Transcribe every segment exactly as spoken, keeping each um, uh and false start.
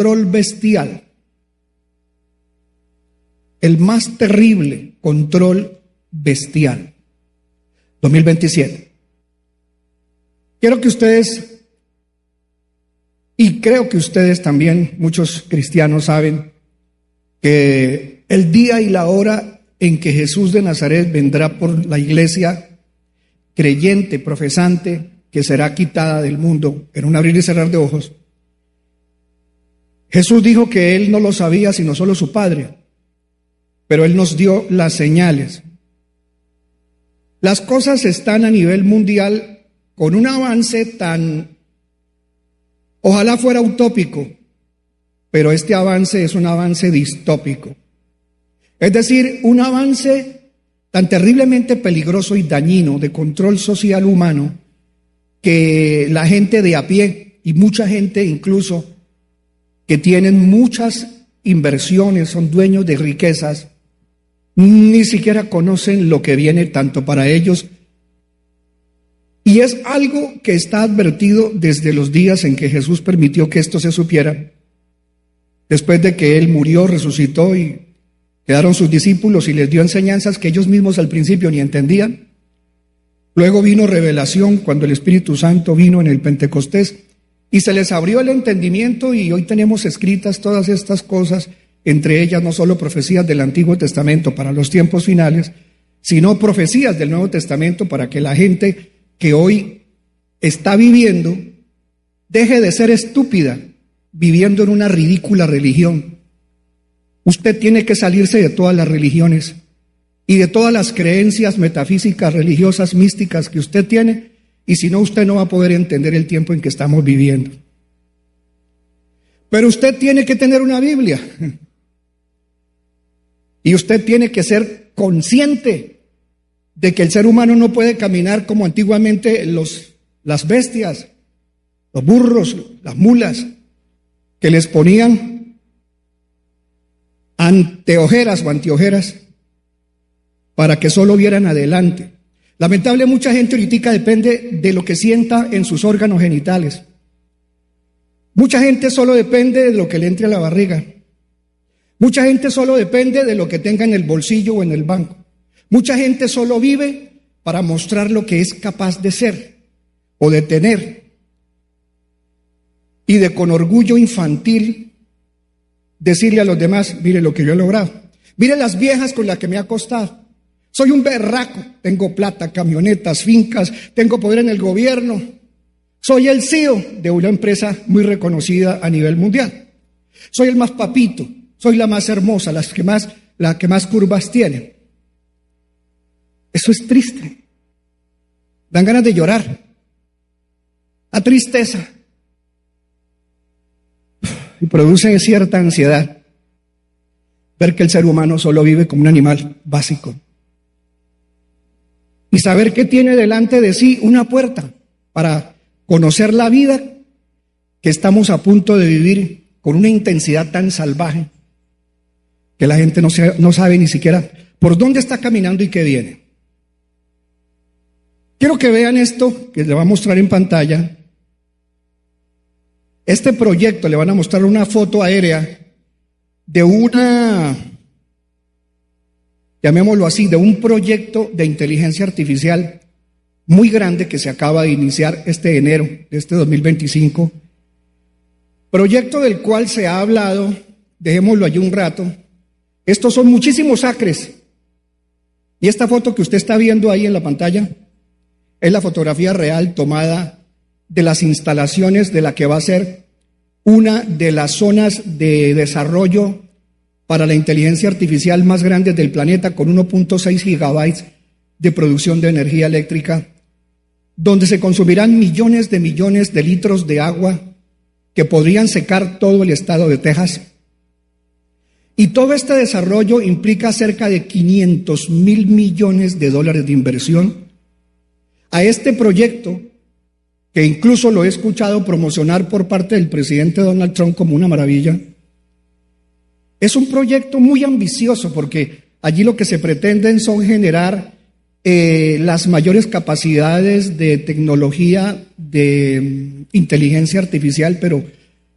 control bestial, el más terrible control bestial, dos mil veintisiete. Quiero que ustedes, y creo que ustedes también, muchos cristianos saben, que el día y la hora en que Jesús de Nazaret vendrá por la iglesia creyente, profesante, que será quitada del mundo en un abrir y cerrar de ojos. Jesús dijo que Él no lo sabía sino solo su Padre, pero Él nos dio las señales. Las cosas están a nivel mundial con un avance tan, ojalá fuera utópico, pero este avance es un avance distópico. Es decir, un avance tan terriblemente peligroso y dañino de control social humano que la gente de a pie y mucha gente incluso que tienen muchas inversiones, son dueños de riquezas, ni siquiera conocen lo que viene tanto para ellos. Y es algo que está advertido desde los días en que Jesús permitió que esto se supiera. Después de que Él murió, resucitó y quedaron sus discípulos y les dio enseñanzas que ellos mismos al principio ni entendían. Luego vino revelación cuando el Espíritu Santo vino en el Pentecostés y se les abrió el entendimiento y hoy tenemos escritas todas estas cosas, entre ellas no solo profecías del Antiguo Testamento para los tiempos finales, sino profecías del Nuevo Testamento para que la gente que hoy está viviendo deje de ser estúpida viviendo en una ridícula religión. Usted tiene que salirse de todas las religiones y de todas las creencias metafísicas, religiosas, místicas que usted tiene, y si no, usted no va a poder entender el tiempo en que estamos viviendo. Pero usted tiene que tener una Biblia y usted tiene que ser consciente de que el ser humano no puede caminar como antiguamente los, las bestias, los burros, las mulas, que les ponían anteojeras o antiojeras para que solo vieran adelante. Lamentable, mucha gente ahorita depende de lo que sienta en sus órganos genitales. Mucha gente solo depende de lo que le entre a la barriga. Mucha gente solo depende de lo que tenga en el bolsillo o en el banco. Mucha gente solo vive para mostrar lo que es capaz de ser o de tener. Y de con orgullo infantil decirle a los demás, mire lo que yo he logrado. Mire las viejas con las que me ha costado. Soy un berraco, tengo plata, camionetas, fincas, tengo poder en el gobierno. Soy el C E O de una empresa muy reconocida a nivel mundial. Soy el más papito, soy la más hermosa, la que más, la que más curvas tiene. Eso es triste. Dan ganas de llorar. La tristeza. Y produce cierta ansiedad ver que el ser humano solo vive como un animal básico. Y saber que tiene delante de sí una puerta para conocer la vida que estamos a punto de vivir con una intensidad tan salvaje que la gente no, se, no sabe ni siquiera por dónde está caminando y qué viene. Quiero que vean esto que les va a mostrar en pantalla. Este proyecto, le van a mostrar una foto aérea de una, llamémoslo así, de un proyecto de inteligencia artificial muy grande que se acaba de iniciar este enero de este dos mil veinticinco. Proyecto del cual se ha hablado, dejémoslo allí un rato. Estos son muchísimos acres. Y esta foto que usted está viendo ahí en la pantalla es la fotografía real tomada de las instalaciones de la que va a ser una de las zonas de desarrollo para la inteligencia artificial más grandes del planeta, con uno punto seis gigabytes de producción de energía eléctrica, donde se consumirán millones de millones de litros de agua que podrían secar todo el estado de Texas. Y todo este desarrollo implica cerca de quinientos mil millones de dólares de inversión. A este proyecto, que incluso lo he escuchado promocionar por parte del presidente Donald Trump como una maravilla, es un proyecto muy ambicioso porque allí lo que se pretenden son generar eh, las mayores capacidades de tecnología de inteligencia artificial, pero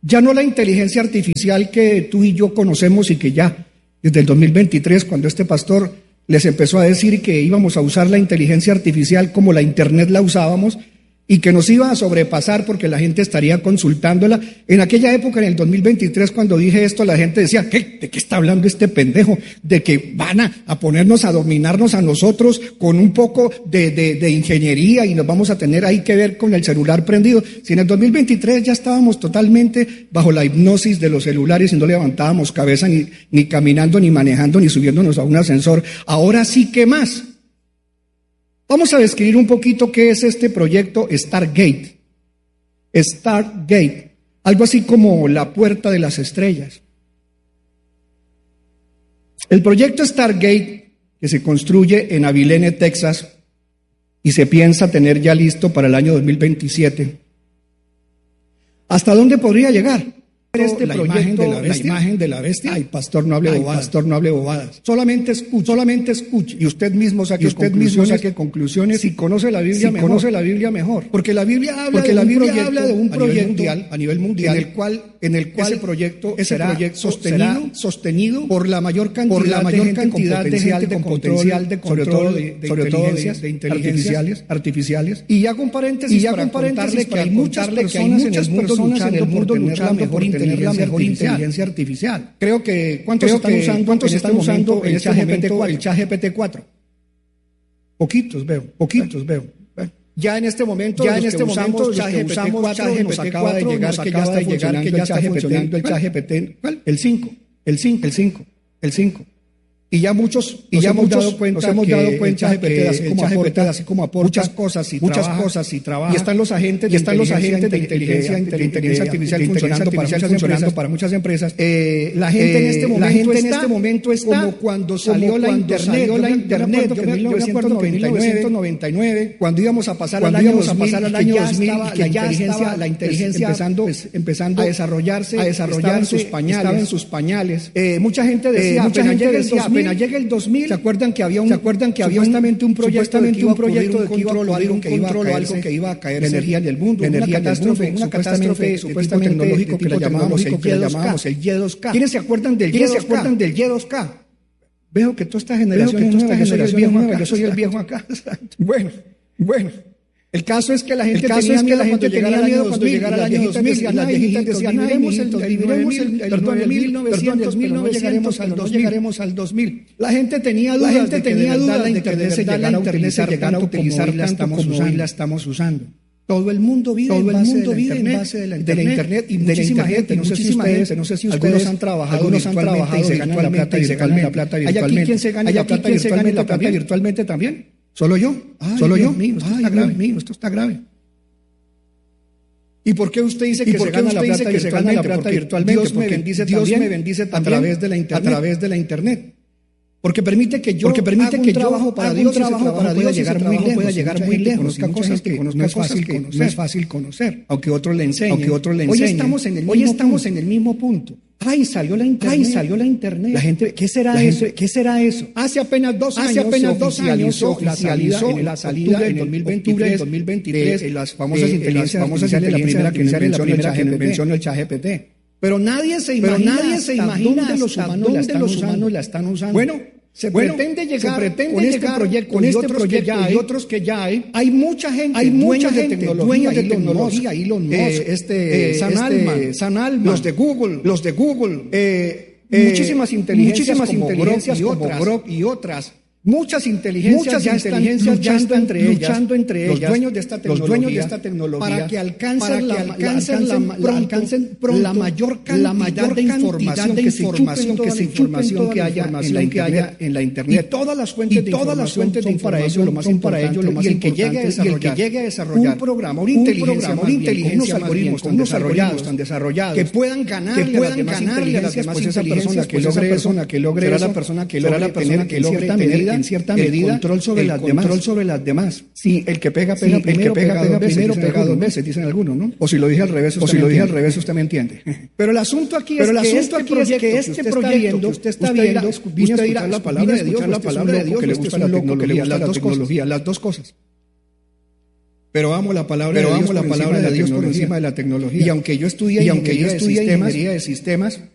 Ya no la inteligencia artificial que tú y yo conocemos y que ya desde el dos mil veintitrés, cuando este pastor les empezó a decir que íbamos a usar la inteligencia artificial como la internet la usábamos y que nos iba a sobrepasar porque la gente estaría consultándola. En aquella época, en el dos mil veintitrés, cuando dije esto, la gente decía, ¿qué? ¿De qué está hablando este pendejo? De que van a, a ponernos a dominarnos a nosotros con un poco de, de, de ingeniería y nos vamos a tener ahí que ver con el celular prendido. Si en el dos mil veintitrés ya estábamos totalmente bajo la hipnosis de los celulares y no levantábamos cabeza ni, ni caminando, ni manejando, ni subiéndonos a un ascensor, ahora sí que más. Vamos a describir un poquito qué es este proyecto Stargate. Stargate, algo así como la puerta de las estrellas. El proyecto Stargate, que se construye en Abilene, Texas, y se piensa tener ya listo para el año dos mil veintisiete. ¿Hasta dónde podría llegar? Este la proyecto, imagen de la, bestia. la imagen de la bestia. Ay, pastor, no hable Ay, bobadas. Pastor, no hable bobadas. Solamente escuche, solamente escuche. Y usted mismo saque, usted mismo saque conclusiones. Si conoce la Biblia, si mejor. conoce la Biblia mejor. Porque la Biblia habla, Porque de, la un Biblia proyecto, habla de un proyecto mundial, a nivel mundial, en el cual, en el cual ese proyecto, ese será proyecto sostenido, será sostenido por la mayor cantidad, por la mayor de cantidad de gente con potencial de control, sobre todo de, de, sobre todo de, de inteligencias artificiales. Y hago un paréntesis, y hago un paréntesis que hay muchas personas en el mundo luchando por tener la mejor inteligencia. La mejor inteligencia artificial. Creo que ¿cuántos Creo están que, usando, ¿cuántos en están este usando el chat G P T cuatro? Poquitos veo, poquitos veo. Ya en este momento, ya en este momento, ya usamos chat G P T cuatro, nos acaba de llegar que ya está llegar que ya está funcionando el chat G P T. ¿Cuál? El cinco, el cinco, el cinco, el cinco. Y ya muchos, y ya hemos dado cuenta, nos hemos dado cuenta que así como aporta, así como aporta muchas cosas y muchas trabaja, cosas y trabaja. Y están los agentes, y están los agentes de inteligencia, de inteligencia artificial funcionando para muchas empresas, para muchas empresas. Eh, la gente en este momento, la gente en este momento está como cuando salió la internet, la internet, yo me acuerdo que en mil novecientos noventa y nueve, cuando íbamos a pasar al año dos mil, que ya estaba la inteligencia empezando, empezando a desarrollarse, a desarrollar en sus pañales, estaba en sus pañales. Mucha gente decía, mucha gente decía, apenas llega el dos mil, ¿se acuerdan que había un, ¿se acuerdan que había supuestamente un proyecto de que iba a proyecto de que iba a ocurrir un control o algo que iba a caer energía en el mundo, energía en el mundo, una catástrofe supuestamente tecnológico que le llamábamos el Y dos K? ¿Quiénes se acuerdan del Y dos K? ¿Quiénes se acuerdan del Y dos K? Veo que toda esta generación es nueva, yo soy el viejo acá, yo soy el viejo acá. Bueno, bueno. El caso es que la gente tenía miedo cuando llegara el año dos mil, las viejitas decían, las viejitas decían, viviremos el mil novecientos, no llegaremos al dos mil, llegaremos al dos mil. La gente tenía dudas, la gente tenía dudas de que de verdad la internet se llegara a utilizar tanto como hoy la estamos usando. Todo el mundo vive, todo el mundo vive en base de la internet, de la internet y muchísima gente, no sé si ustedes, no sé si ustedes algunos han trabajado, algunos han trabajado y se ganan la plata y se ganan la plata virtualmente. ¿Hay aquí quien se gane la plata virtualmente también? ¿Solo yo? Ay, ¿Solo Dios yo? Mío, esto Ay, está grave. Mío, esto está grave. ¿Y por qué usted dice que se gana la plata que se gana la plata virtualmente? Dios me bendice Dios también, me bendice también a través de la internet. A través de la internet. Porque permite que yo, porque permite que yo trabajo para Dios, trabajo para Dios, llegar muy lejos, pueda llegar muy lejos, conozca cosas que no es fácil conocer, no es fácil conocer, aunque otros le enseñen, aunque otros le enseñen. Hoy estamos en el hoy estamos en el mismo punto. Ay, salió la internet. Ay, salió la internet. La gente, ¿qué será eso? Gente, ¿Qué será eso? Hace apenas dos años, hace apenas dos años se oficializó la salida en el dos mil veintitrés de las famosas inteligencias artificiales, la primera que menciona el chat G P T. Pero nadie se imagina, nadie se imagina dónde los humanos la están, los humanos la están usando. Bueno, se bueno, pretende llegar, se pretende con este llegar, proyecto, con este proyecto ya hay, y otros que ya hay. Hay mucha gente, hay mucha gente, de tecnología, de tecnología, Elon Musk, eh, este, eh, San este, Alman, San Alman, los de Google, los de Google, eh, eh, muchísimas inteligencias, muchísimas como inteligencias Grok como Grok y otras. Muchas inteligencias, Muchas ya, inteligencias están ya están entre ellas, luchando entre ellas, los dueños de esta tecnología, los dueños de esta tecnología para que alcancen, para que la, alcancen, la, la, pronto, alcancen pronto la mayor cantidad, la mayor de información, de información que se información que haya en la internet, en la internet. Y todas las fuentes, y de, todas las fuentes son de para ello lo más importante, lo más importante, y el que llegue a desarrollar un programa, una inteligencia, una inteligencia, unos algoritmos tan desarrollados, tan desarrollados, que puedan ganar, que puedan ganarle a las demás inteligencias, que logre persona que logre será la persona que logre tener que logre tener en cierta medida el control sobre, el las, control demás. sobre las demás. Sí, el que pega pega sí, primero, el que pega, pega, pega primero, pega algunos, dos veces, dicen algunos, ¿no? O si lo dije al revés, o si lo dije al revés, usted me entiende. Pero el asunto aquí es que este proyecto que este proyecto que usted está viendo, usted dirá la palabra de Dios, la palabra de Dios, que le gusta la tecnología, las dos cosas, las dos cosas. Pero amo la palabra Pero de amo Dios, la por, palabra encima de Dios por tecnología. encima de la tecnología. Y aunque yo estudié y aunque yo ingeniería de estudié sistemas, ingeniería de sistemas,